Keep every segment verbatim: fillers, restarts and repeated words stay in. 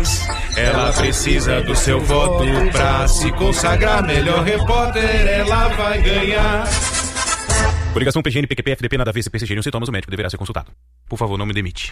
Magalhães. Ela precisa do seu voto pra se consagrar melhor repórter, ela vai ganhar. Coligação P G N, P Q P, F D P, nada a ver, se persistirem os sintomas, o médico deverá ser consultado. Por favor, não me demite.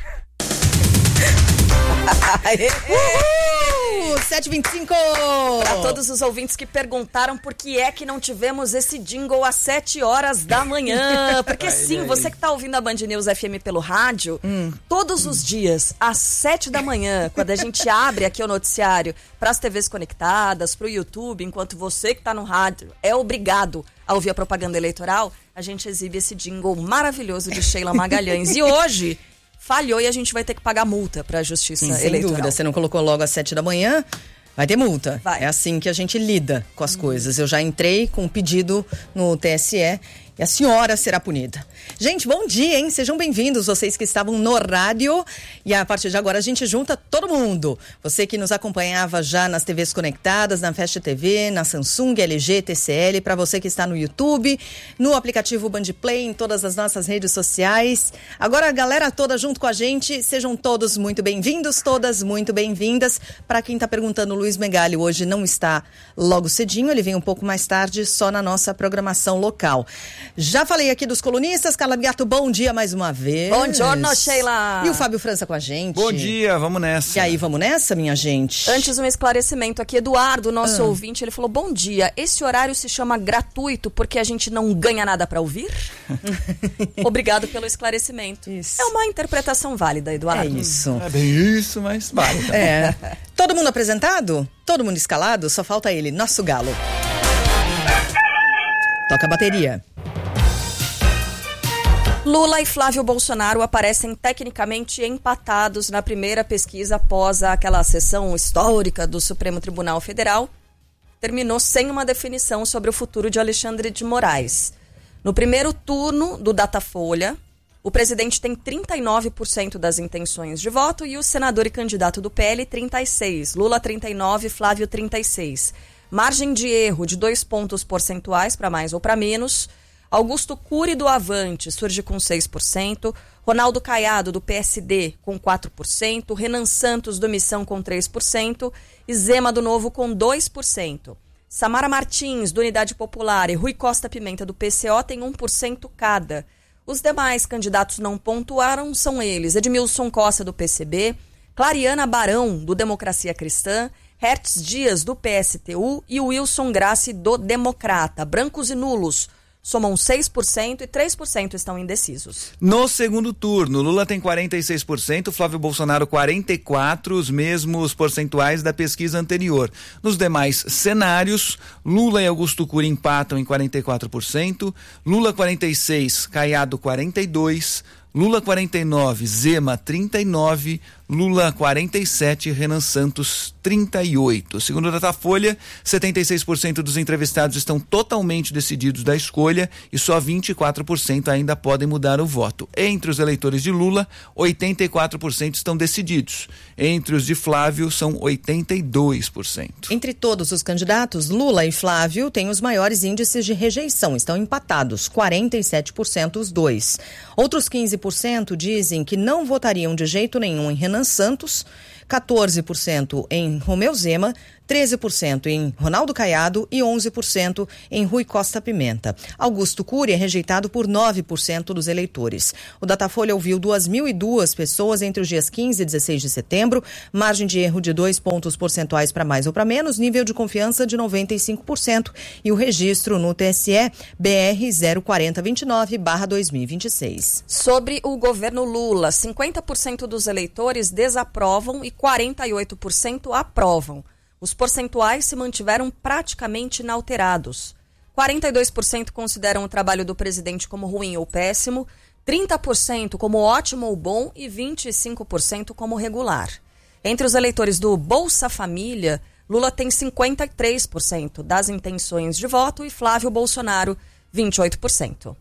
Uhul! sete e vinte e cinco! Para todos os ouvintes que perguntaram por que é que não tivemos esse jingle às sete horas da manhã. Porque sim, você que está ouvindo a Band News F M pelo rádio, hum. todos os dias, às sete da manhã, quando a gente abre aqui o noticiário para as T Vs conectadas, para o YouTube, enquanto você que está no rádio é obrigado a ouvir a propaganda eleitoral, a gente exibe esse jingle maravilhoso de Sheila Magalhães. E hoje falhou e a gente vai ter que pagar multa para a Justiça Sim, sem Eleitoral. dúvida, você não colocou logo às sete da manhã, vai ter multa. Vai. É assim que a gente lida com as hum. coisas. Eu já entrei com um pedido no T S E e a senhora será punida. Gente, bom dia, hein? Sejam bem-vindos, vocês que estavam no rádio. E a partir de agora a gente junta todo mundo. Você que nos acompanhava já nas T Vs conectadas, na Fast T V, na Samsung, L G, T C L, para você que está no YouTube, no aplicativo Band Play, em todas as nossas redes sociais. Agora a galera toda junto com a gente, sejam todos muito bem-vindos, todas muito bem-vindas. Para quem está perguntando, o Luiz Megali hoje não está logo cedinho, ele vem um pouco mais tarde, só na nossa programação local. Já falei aqui dos colunistas. Carla Bigato, bom dia mais uma vez. Bom dia, Sheila. E o Fábio França com a gente. Bom dia, vamos nessa. E aí, vamos nessa, minha gente? Antes, um esclarecimento aqui. Eduardo, nosso ah. ouvinte, ele falou, bom dia, esse horário se chama gratuito porque a gente não ganha nada pra ouvir? Obrigado pelo esclarecimento. Isso. É uma interpretação válida, Eduardo. É isso. É bem isso, mas vale. É. Todo mundo apresentado? Todo mundo escalado? Só falta ele, nosso galo. Toca a bateria. Lula e Flávio Bolsonaro aparecem tecnicamente empatados na primeira pesquisa após aquela sessão histórica do Supremo Tribunal Federal. Terminou sem uma definição sobre o futuro de Alexandre de Moraes. No primeiro turno do Datafolha, o presidente tem trinta e nove por cento das intenções de voto e o senador e candidato do P L, trinta e seis por cento. Lula, trinta e nove por cento, Flávio, trinta e seis por cento. Margem de erro de dois pontos percentuais para mais ou para menos. Augusto Cury do Avante surge com seis por cento, Ronaldo Caiado do P S D com quatro por cento, Renan Santos do Missão com três por cento e Zema do Novo com dois por cento. Samara Martins do Unidade Popular e Rui Costa Pimenta do P C O têm um por cento cada. Os demais candidatos não pontuaram são eles: Edmilson Costa do P C B, Clariana Barão do Democracia Cristã, Hertz Dias do P S T U e Wilson Grassi do Democrata. Brancos e nulos somam seis por cento e três por cento estão indecisos. No segundo turno, Lula tem quarenta e seis por cento, Flávio Bolsonaro quarenta e quatro por cento, os mesmos percentuais da pesquisa anterior. Nos demais cenários, Lula e Augusto Cury empatam em quarenta e quatro por cento, Lula quarenta e seis por cento, Caiado quarenta e dois por cento, Lula quarenta e nove por cento, Zema trinta e nove por cento, Lula quarenta e sete por cento, Renan Santos trinta e oito por cento. Segundo o Datafolha, setenta e seis por cento dos entrevistados estão totalmente decididos da escolha e só vinte e quatro por cento ainda podem mudar o voto. Entre os eleitores de Lula, oitenta e quatro por cento estão decididos. Entre os de Flávio, são oitenta e dois por cento. Entre todos os candidatos, Lula e Flávio têm os maiores índices de rejeição, estão empatados, quarenta e sete por cento os dois. Outros quinze por cento dizem que não votariam de jeito nenhum em Renan Santos, quatorze por cento em Romeu Zema, treze por cento em Ronaldo Caiado e onze por cento em Rui Costa Pimenta. Augusto Cury é rejeitado por nove por cento dos eleitores. O Datafolha ouviu duas mil e duas pessoas entre os dias quinze e dezesseis de setembro, margem de erro de dois pontos percentuais para mais ou para menos, nível de confiança de noventa e cinco por cento e o registro no T S E B R zero quatro zero dois nove barra dois mil e vinte e seis. Sobre o governo Lula, cinquenta por cento dos eleitores desaprovam e quarenta e oito por cento aprovam. Os percentuais se mantiveram praticamente inalterados. quarenta e dois por cento consideram o trabalho do presidente como ruim ou péssimo, trinta por cento como ótimo ou bom e vinte e cinco por cento como regular. Entre os eleitores do Bolsa Família, Lula tem cinquenta e três por cento das intenções de voto e Flávio Bolsonaro, vinte e oito por cento.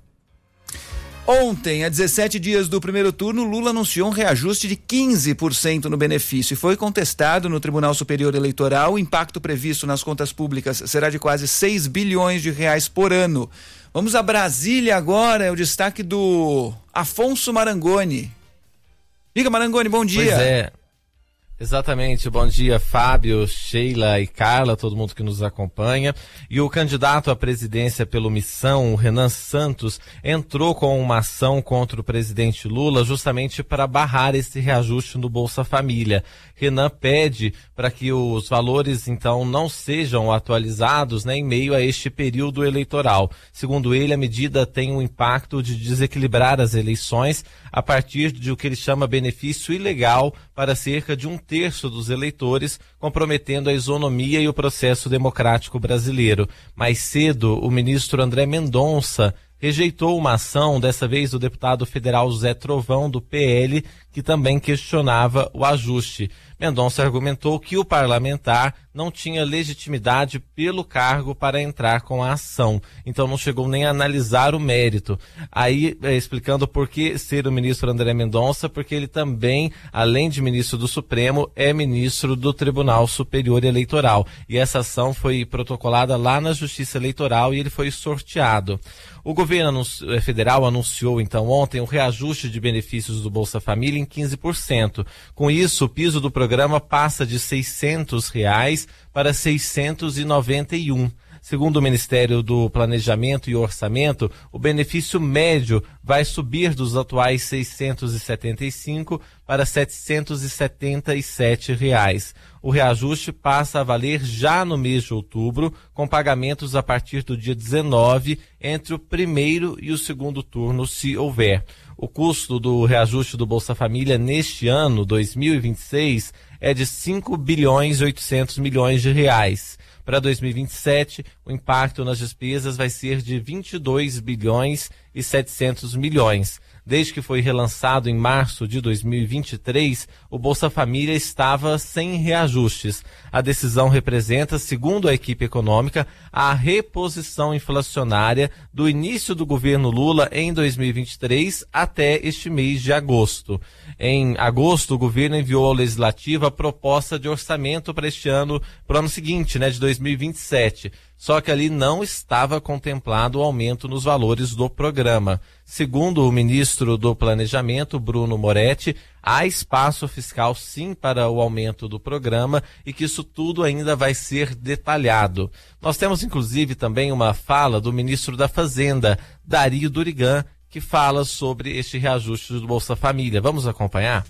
Ontem, a dezessete dias do primeiro turno, Lula anunciou um reajuste de quinze por cento no benefício e foi contestado no Tribunal Superior Eleitoral. O impacto previsto nas contas públicas será de quase seis bilhões de reais por ano. Vamos a Brasília agora, é o destaque do Afonso Marangoni. Diga, Marangoni, bom dia. Pois é. Exatamente, bom dia Fábio, Sheila e Carla, todo mundo que nos acompanha. E o candidato à presidência pelo Missão, o Renan Santos, entrou com uma ação contra o presidente Lula justamente para barrar esse reajuste no Bolsa Família. Renan pede para que os valores então não sejam atualizados, né, em meio a este período eleitoral. Segundo ele, a medida tem um impacto de desequilibrar as eleições a partir de o que ele chama benefício ilegal para cerca de um terço dos eleitores, comprometendo a isonomia e o processo democrático brasileiro. Mais cedo, o ministro André Mendonça rejeitou uma ação, dessa vez do deputado federal Zé Trovão, do P L, que também questionava o ajuste. Mendonça argumentou que o parlamentar não tinha legitimidade pelo cargo para entrar com a ação, então não chegou nem a analisar o mérito. Aí, é, explicando por que ser o ministro André Mendonça, porque ele também, além de ministro do Supremo, é ministro do Tribunal Superior Eleitoral. E essa ação foi protocolada lá na Justiça Eleitoral e ele foi sorteado. O governo federal anunciou, então, ontem o reajuste de benefícios do Bolsa Família em quinze por cento. Com isso, o piso do programa passa de seiscentos reais para seiscentos e noventa e um. Segundo o Ministério do Planejamento e Orçamento, o benefício médio vai subir dos atuais seiscentos e setenta e cinco para setecentos e setenta e sete reais. O reajuste passa a valer já no mês de outubro, com pagamentos a partir do dia dezenove, entre o primeiro e o segundo turno, se houver. O custo do reajuste do Bolsa Família neste ano, dois mil e vinte e seis, é de cinco bilhões e oitocentos milhões de reais. Para dois mil e vinte e sete, o impacto nas despesas vai ser de vinte e dois bilhões e setecentos milhões. Desde que foi relançado em março de dois mil e vinte e três, o Bolsa Família estava sem reajustes. A decisão representa, segundo a equipe econômica, a reposição inflacionária do início do governo Lula em dois mil e vinte e três até este mês de agosto. Em agosto, o governo enviou ao Legislativo a proposta de orçamento para este ano, para o ano seguinte, né, de dois mil e vinte e sete. Só que ali não estava contemplado o aumento nos valores do programa. Segundo o ministro do Planejamento, Bruno Moretti, há espaço fiscal sim para o aumento do programa e que isso tudo ainda vai ser detalhado. Nós temos inclusive também uma fala do ministro da Fazenda, Dario Durigan, que fala sobre este reajuste do Bolsa Família. Vamos acompanhar?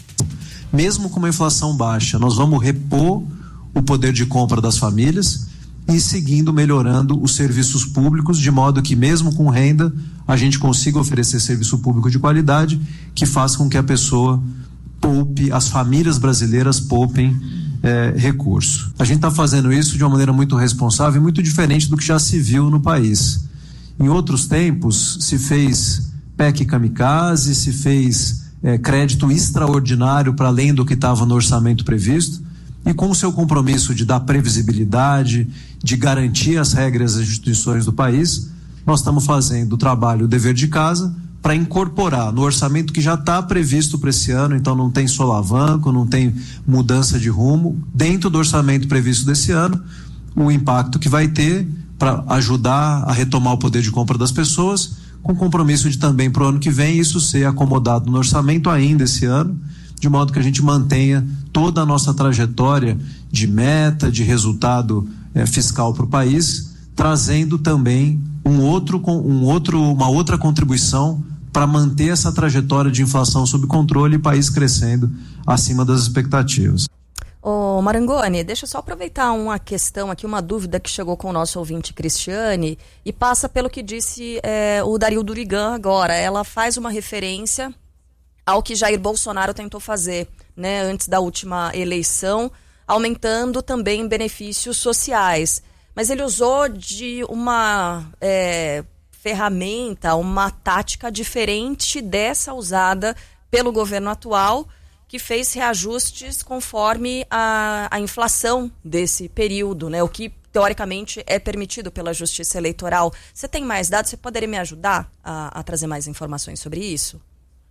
Mesmo com uma inflação baixa, nós vamos repor o poder de compra das famílias e seguindo melhorando os serviços públicos, de modo que mesmo com renda a gente consiga oferecer serviço público de qualidade que faça com que a pessoa poupe, as famílias brasileiras poupem é, recurso. A gente está fazendo isso de uma maneira muito responsável e muito diferente do que já se viu no país. Em outros tempos se fez P E C kamikaze, se fez é, crédito extraordinário para além do que estava no orçamento previsto. E com o seu compromisso de dar previsibilidade, de garantir as regras das instituições do país, nós estamos fazendo o trabalho, o dever de casa, para incorporar no orçamento que já está previsto para esse ano, então não tem solavanco, não tem mudança de rumo, dentro do orçamento previsto desse ano, o impacto que vai ter para ajudar a retomar o poder de compra das pessoas, com compromisso de também para o ano que vem isso ser acomodado no orçamento ainda esse ano, de modo que a gente mantenha toda a nossa trajetória de meta, de resultado eh, fiscal para o país, trazendo também um outro, um outro, uma outra contribuição para manter essa trajetória de inflação sob controle e o país crescendo acima das expectativas. Ô Marangoni, deixa eu só aproveitar uma questão aqui, uma dúvida que chegou com o nosso ouvinte Cristiane e passa pelo que disse eh, o Dario Durigan agora. Ela faz uma referência ao que Jair Bolsonaro tentou fazer, né, antes da última eleição, aumentando também benefícios sociais. Mas ele usou de uma é, ferramenta, uma tática diferente dessa usada pelo governo atual, que fez reajustes conforme a, a inflação desse período, né, o que teoricamente é permitido pela Justiça Eleitoral. Você tem mais dados? Você poderia me ajudar a, a trazer mais informações sobre isso?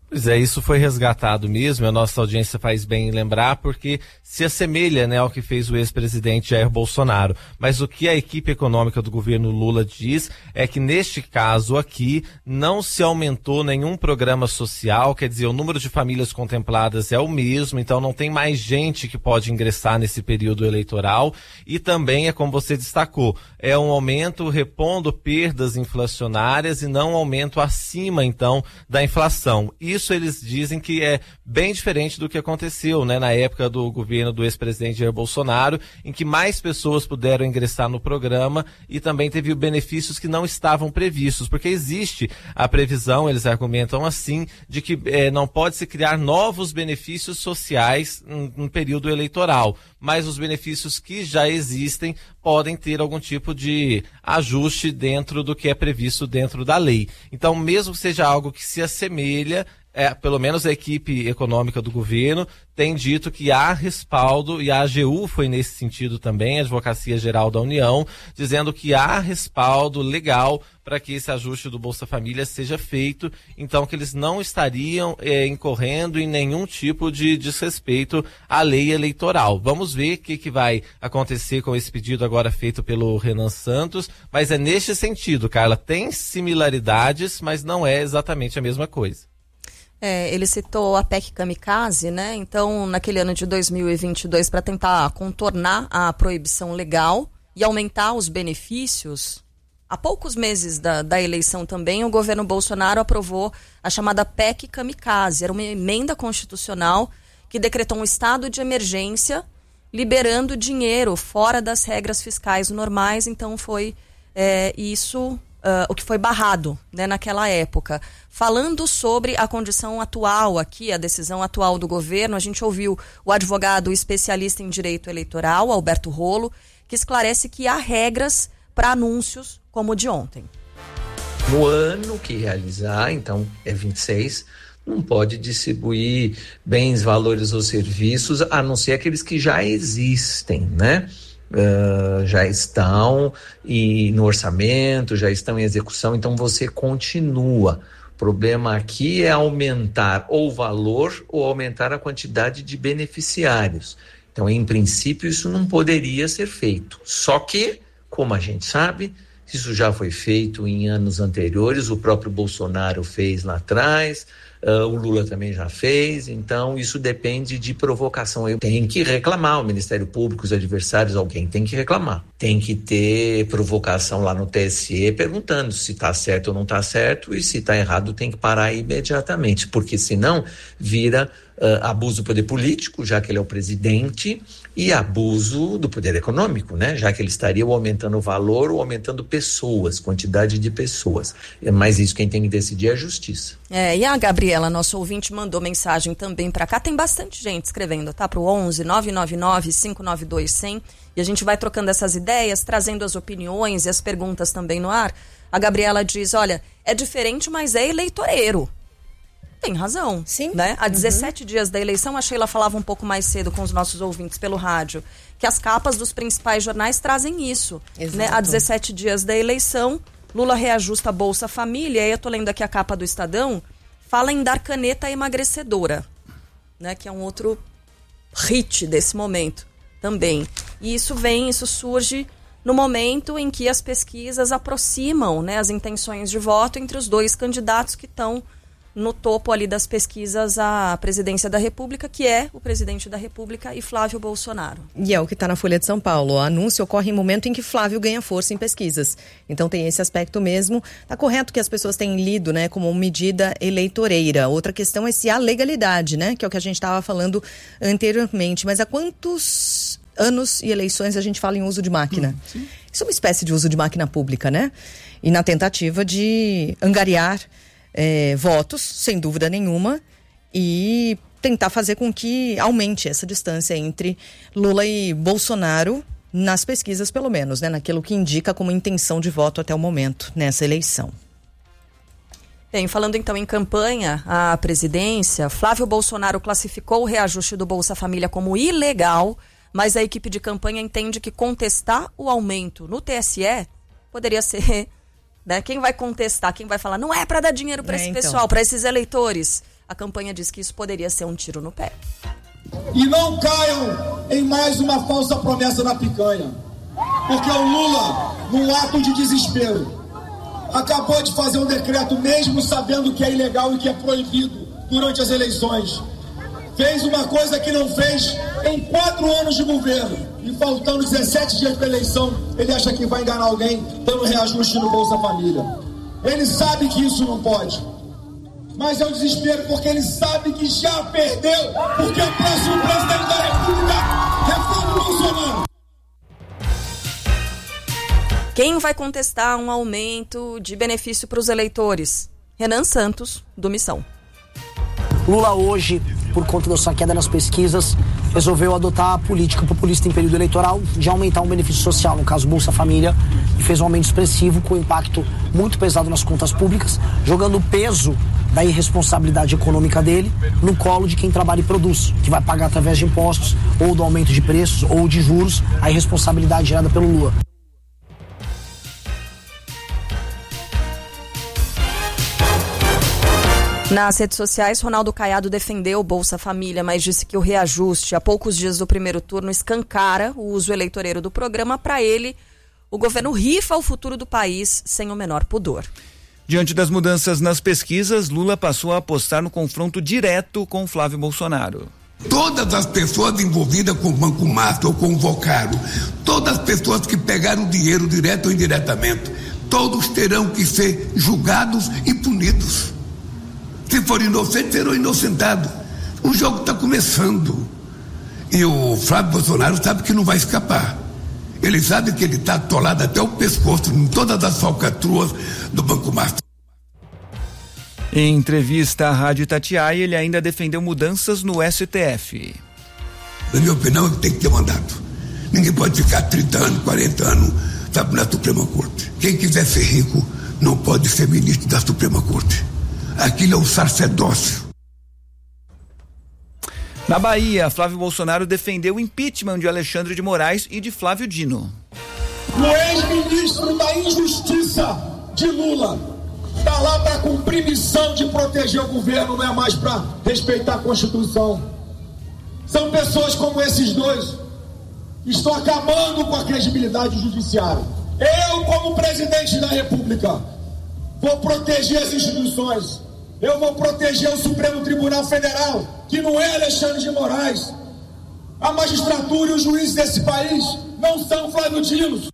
Pois é, isso foi resgatado mesmo, a nossa audiência faz bem em lembrar, porque se assemelha, né, ao que fez o ex-presidente Jair Bolsonaro. Mas o que a equipe econômica do governo Lula diz é que neste caso aqui não se aumentou nenhum programa social, quer dizer, o número de famílias contempladas é o mesmo, então não tem mais gente que pode ingressar nesse período eleitoral, e também é como você destacou, é um aumento repondo perdas inflacionárias e não um aumento acima, então, da inflação. Isso eles dizem que é bem diferente do que aconteceu, né, na época do governo do ex-presidente Jair Bolsonaro, em que mais pessoas puderam ingressar no programa e também teve benefícios que não estavam previstos, porque existe a previsão, eles argumentam assim, de que eh, não pode se criar novos benefícios sociais no período eleitoral, mas os benefícios que já existem podem ter algum tipo de ajuste dentro do que é previsto dentro da lei. Então, mesmo que seja algo que se assemelha, é, pelo menos a equipe econômica do governo tem dito que há respaldo, e a A G U foi nesse sentido também, a Advocacia Geral da União, dizendo que há respaldo legal para que esse ajuste do Bolsa Família seja feito, então que eles não estariam é, incorrendo em nenhum tipo de desrespeito à lei eleitoral. Vamos ver o que, que vai acontecer com esse pedido agora feito pelo Renan Santos, mas é neste sentido, Carla, tem similaridades, mas não é exatamente a mesma coisa. É, ele citou a P E C Kamikaze, né? Então, naquele ano de dois mil e vinte e dois, para tentar contornar a proibição legal e aumentar os benefícios, há poucos meses da, da eleição também, o governo Bolsonaro aprovou a chamada P E C Kamikaze. Era uma emenda constitucional que decretou um estado de emergência, liberando dinheiro fora das regras fiscais normais. Então, foi é, isso... Uh, o que foi barrado, né, naquela época. Falando sobre a condição atual aqui, a decisão atual do governo, a gente ouviu o advogado especialista em direito eleitoral, Alberto Rolo, que esclarece que há regras para anúncios como o de ontem. No ano que realizar, então é vinte e seis, não pode distribuir bens, valores ou serviços, a não ser aqueles que já existem, né? Uh, já estão e no orçamento, já estão em execução, então você continua. O problema aqui é aumentar ou o valor ou aumentar a quantidade de beneficiários. Então, em princípio, isso não poderia ser feito. Só que, como a gente sabe, isso já foi feito em anos anteriores, o próprio Bolsonaro fez lá atrás, uh, o Lula também já fez, então isso depende de provocação. Eu tenho que reclamar, o Ministério Público, os adversários, alguém tem que reclamar. Tem que ter provocação lá no T S E perguntando se está certo ou não está certo, e se está errado tem que parar imediatamente, porque senão vira uh, abuso do poder político, já que ele é o presidente, e abuso do poder econômico, né? Já que ele estaria ou aumentando o valor ou aumentando pessoas, quantidade de pessoas. Mas isso quem tem que decidir é a justiça. É, e a Gabriela, nosso ouvinte, mandou mensagem também para cá. Tem bastante gente escrevendo, tá? Pro onze nove nove nove cinco nove dois zero zero. E a gente vai trocando essas ideias, trazendo as opiniões e as perguntas também no ar. A Gabriela diz, olha, é diferente, mas é eleitoreiro. Tem razão. Sim. Né? Há dezessete uhum. dias da eleição, a Sheila falava um pouco mais cedo com os nossos ouvintes pelo rádio, que as capas dos principais jornais trazem isso. Né? Há dezessete dias da eleição, Lula reajusta a Bolsa Família, e eu tô lendo aqui a capa do Estadão, fala em dar caneta emagrecedora, né? Que é um outro hit desse momento também. E isso vem, isso surge no momento em que as pesquisas aproximam, né, as intenções de voto entre os dois candidatos que estão no topo ali das pesquisas à presidência da República, que é o presidente da República e Flávio Bolsonaro. E é o que está na Folha de São Paulo. O anúncio ocorre em momento em que Flávio ganha força em pesquisas. Então tem esse aspecto mesmo. Está correto que as pessoas têm lido, né, como medida eleitoreira. Outra questão é se há legalidade, né, que é o que a gente estava falando anteriormente. Mas há quantos anos e eleições a gente fala em uso de máquina? Hum, Isso é uma espécie de uso de máquina pública, né? E na tentativa de angariar É, votos, sem dúvida nenhuma, e tentar fazer com que aumente essa distância entre Lula e Bolsonaro nas pesquisas, pelo menos, né, naquilo que indica como intenção de voto até o momento nessa eleição. Bem, falando então em campanha à presidência, Flávio Bolsonaro classificou o reajuste do Bolsa Família como ilegal, mas a equipe de campanha entende que contestar o aumento no T S E poderia ser... Né? Quem vai contestar, quem vai falar, não é para dar dinheiro para é, esse então. pessoal, para esses eleitores. A campanha diz que isso poderia ser um tiro no pé. E não caiam em mais uma falsa promessa na picanha. Porque o Lula, num ato de desespero, acabou de fazer um decreto, mesmo sabendo que é ilegal e que é proibido durante as eleições. Fez uma coisa que não fez em quatro anos de governo. E faltando dezessete dias para a eleição, ele acha que vai enganar alguém dando reajuste no Bolsa Família. Ele sabe que isso não pode. Mas é um desespero porque ele sabe que já perdeu. Porque o próximo presidente da República é Flávio Bolsonaro. Quem vai contestar um aumento de benefício para os eleitores? Renan Santos, do Missão. Lula hoje, por conta da sua queda nas pesquisas, resolveu adotar a política populista em período eleitoral de aumentar um benefício social, no caso Bolsa Família, e fez um aumento expressivo com impacto muito pesado nas contas públicas, jogando o peso da irresponsabilidade econômica dele no colo de quem trabalha e produz, que vai pagar através de impostos, ou do aumento de preços, ou de juros, a irresponsabilidade gerada pelo Lula. Nas redes sociais, Ronaldo Caiado defendeu o Bolsa Família, mas disse que o reajuste a poucos dias do primeiro turno escancara o uso eleitoreiro do programa. Para ele, o governo rifa o futuro do país sem o menor pudor. Diante das mudanças nas pesquisas, Lula passou a apostar no confronto direto com Flávio Bolsonaro. Todas as pessoas envolvidas com o Banco Master ou com o Vocaro, todas as pessoas que pegaram dinheiro direto ou indiretamente, todos terão que ser julgados e punidos. Se for inocente, serão inocentados. O jogo está começando. E o Flávio Bolsonaro sabe que não vai escapar. Ele sabe que ele está atolado até o pescoço em todas as falcatruas do Banco Master. Em entrevista à Rádio Itatiaia, ele ainda defendeu mudanças no S T F. Na minha opinião, tem que ter mandato. Ninguém pode ficar trinta anos, quarenta anos, sabe, na Suprema Corte. Quem quiser ser rico não pode ser ministro da Suprema Corte. Aquilo é um sacerdócio. Na Bahia, Flávio Bolsonaro defendeu o impeachment de Alexandre de Moraes e de Flávio Dino. O ex-ministro da Injustiça de Lula está lá para cumprir missão de proteger o governo, não é mais para respeitar a Constituição. São pessoas como esses dois que estão acabando com a credibilidade do judiciário. Eu, como presidente da República, vou proteger as instituições. Eu vou proteger o Supremo Tribunal Federal, que não é Alexandre de Moraes. A magistratura e os juízes desse país não são Flávio Dino.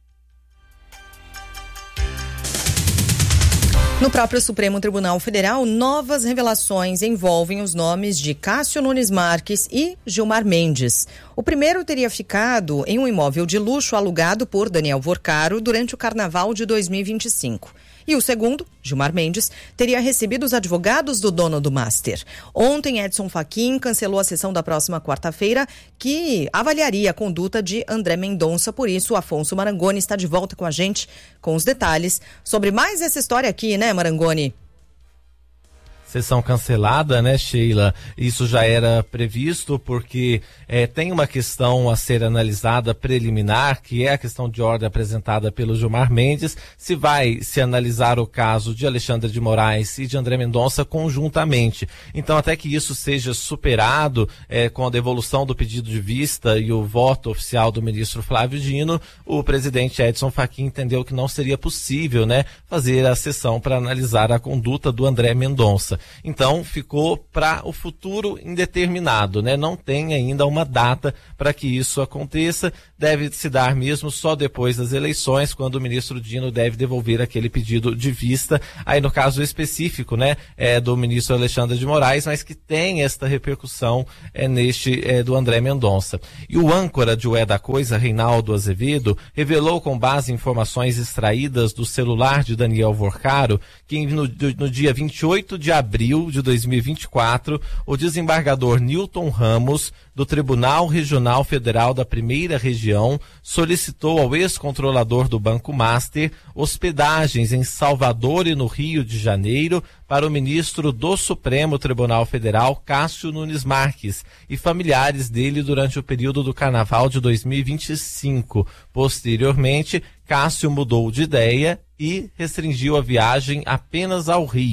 No próprio Supremo Tribunal Federal, novas revelações envolvem os nomes de Cássio Nunes Marques e Gilmar Mendes. O primeiro teria ficado em um imóvel de luxo alugado por Daniel Vocaro durante o Carnaval de dois mil e vinte e cinco. E o segundo, Gilmar Mendes, teria recebido os advogados do dono do Master. Ontem, Edson Fachin cancelou a sessão da próxima quarta-feira, que avaliaria a conduta de André Mendonça. Por isso, Afonso Marangoni está de volta com a gente com os detalhes sobre mais essa história aqui, né, Marangoni? Sessão cancelada, né, Sheila? Isso já era previsto porque é, tem uma questão a ser analisada preliminar, que é a questão de ordem apresentada pelo Gilmar Mendes, se vai se analisar o caso de Alexandre de Moraes e de André Mendonça conjuntamente. Então, até que isso seja superado é, com a devolução do pedido de vista e o voto oficial do ministro Flávio Dino, o presidente Edson Fachin entendeu que não seria possível, né, fazer a sessão para analisar a conduta do André Mendonça. Então ficou para o futuro indeterminado, né? Não tem ainda uma data para que isso aconteça, deve se dar mesmo só depois das eleições, quando o ministro Dino deve devolver aquele pedido de vista, aí no caso específico, né, é, do ministro Alexandre de Moraes, mas que tem esta repercussão é, neste é, do André Mendonça. E o âncora de O É da Coisa, Reinaldo Azevedo, revelou com base em informações extraídas do celular de Daniel Vocaro que no, no dia vinte e oito de abril de dois mil e vinte e quatro, o desembargador Newton Ramos, do Tribunal Regional Federal da Primeira Região, solicitou ao ex-controlador do Banco Master hospedagens em Salvador e no Rio de Janeiro para o ministro do Supremo Tribunal Federal, Cássio Nunes Marques, e familiares dele durante o período do Carnaval de dois mil e vinte e cinco. Posteriormente, Cássio mudou de ideia e restringiu a viagem apenas ao Rio.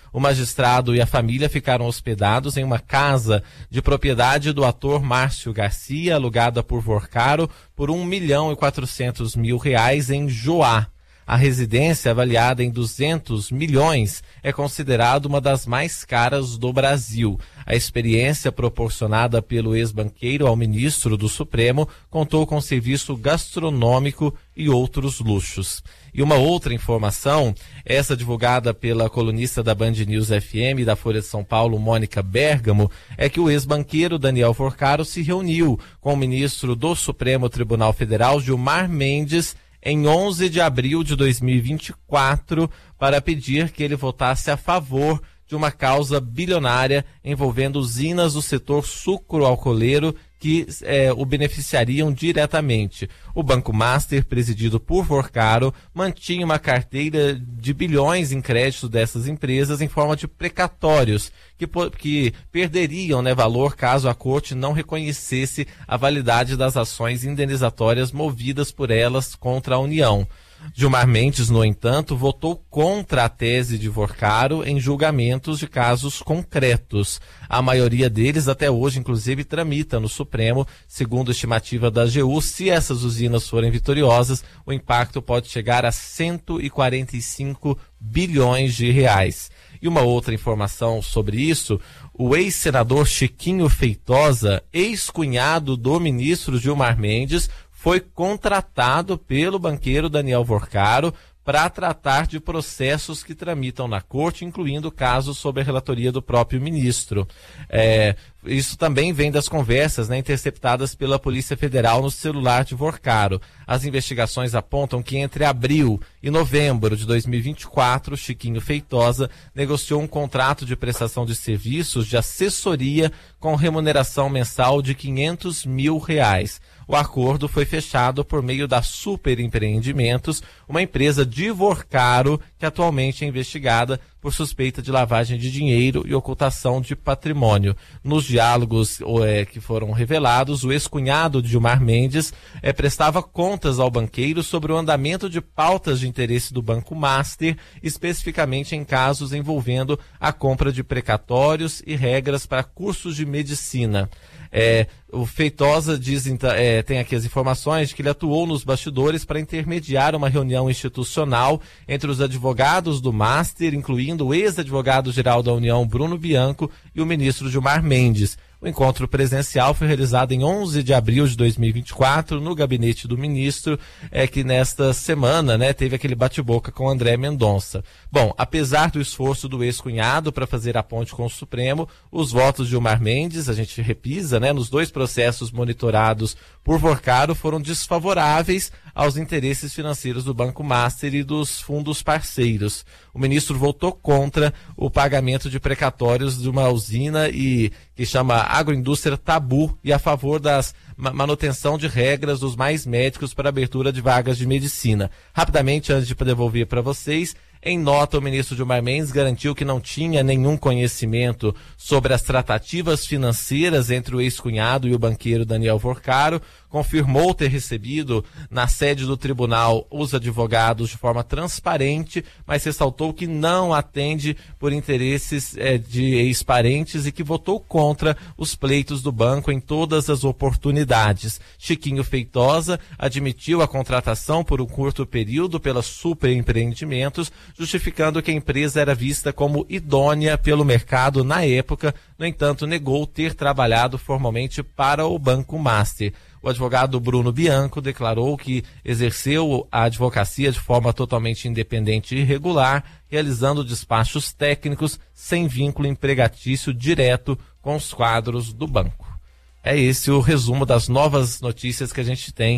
O magistrado e a família ficaram hospedados em uma casa de propriedade do ator Márcio Garcia, alugada por Vorcaro por um milhão e quatrocentos mil reais em Joá. A residência, avaliada em duzentos milhões, é considerada uma das mais caras do Brasil. A experiência proporcionada pelo ex-banqueiro ao ministro do Supremo contou com serviço gastronômico e outros luxos. E uma outra informação, essa divulgada pela colunista da Band News F M e da Folha de São Paulo, Mônica Bergamo, é que o ex-banqueiro Daniel Vorcaro se reuniu com o ministro do Supremo Tribunal Federal, Gilmar Mendes, em onze de abril de dois mil e vinte e quatro, para pedir que ele votasse a favor de uma causa bilionária envolvendo usinas do setor sucro-alcooleiro que é, o beneficiariam diretamente. O Banco Master, presidido por Vorcaro, mantinha uma carteira de bilhões em crédito dessas empresas em forma de precatórios, que, que perderiam, né, valor caso a corte não reconhecesse a validade das ações indenizatórias movidas por elas contra a União. Gilmar Mendes, no entanto, votou contra a tese de Vorcaro em julgamentos de casos concretos. A maioria deles, até hoje, inclusive, tramita no Supremo. Segundo a estimativa da A G U, se essas usinas forem vitoriosas, o impacto pode chegar a cento e quarenta e cinco bilhões de reais. E uma outra informação sobre isso, o ex-senador Chiquinho Feitosa, ex-cunhado do ministro Gilmar Mendes, foi contratado pelo banqueiro Daniel Vorcaro para tratar de processos que tramitam na corte, incluindo casos sob a relatoria do próprio ministro. É, isso também vem das conversas, né, interceptadas pela Polícia Federal no celular de Vorcaro. As investigações apontam que entre abril e novembro de dois mil e vinte e quatro, Chiquinho Feitosa negociou um contrato de prestação de serviços de assessoria com remuneração mensal de quinhentos mil reais. O acordo foi fechado por meio da Super Empreendimentos, uma empresa de Vorcaro que atualmente é investigada por suspeita de lavagem de dinheiro e ocultação de patrimônio. Nos diálogos é, que foram revelados, o ex-cunhado de Gilmar Mendes é, prestava contas ao banqueiro sobre o andamento de pautas de interesse do Banco Master, especificamente em casos envolvendo a compra de precatórios e regras para cursos de medicina. É, o Feitosa diz, é, tem aqui as informações de que ele atuou nos bastidores para intermediar uma reunião institucional entre os advogados do Master, incluindo o ex-advogado-geral da União, Bruno Bianco, e o ministro Gilmar Mendes. O encontro presencial foi realizado em onze de abril de dois mil e vinte e quatro no gabinete do ministro, é que nesta semana, né, teve aquele bate-boca com André Mendonça. Bom, apesar do esforço do ex-cunhado para fazer a ponte com o Supremo, os votos de Gilmar Mendes, a gente repisa, né, nos dois processos monitorados por Vorcaro, foram desfavoráveis aos interesses financeiros do Banco Master e dos fundos parceiros. O ministro votou contra o pagamento de precatórios de uma usina e que chama Agroindústria Tabu e a favor das manutenção de regras dos mais médicos para abertura de vagas de medicina. Rapidamente, antes de devolver para vocês, em nota, o ministro Gilmar Mendes garantiu que não tinha nenhum conhecimento sobre as tratativas financeiras entre o ex-cunhado e o banqueiro Daniel Vorcaro, confirmou ter recebido na sede do tribunal os advogados de forma transparente, mas ressaltou que não atende por interesses é, de ex-parentes e que votou contra os pleitos do banco em todas as oportunidades. Chiquinho Feitosa admitiu a contratação por um curto período pela Super Empreendimentos, justificando que a empresa era vista como idônea pelo mercado na época. No entanto, negou ter trabalhado formalmente para o Banco Master. O advogado Bruno Bianco declarou que exerceu a advocacia de forma totalmente independente e regular, realizando despachos técnicos sem vínculo empregatício direto com os quadros do banco. É esse o resumo das novas notícias que a gente tem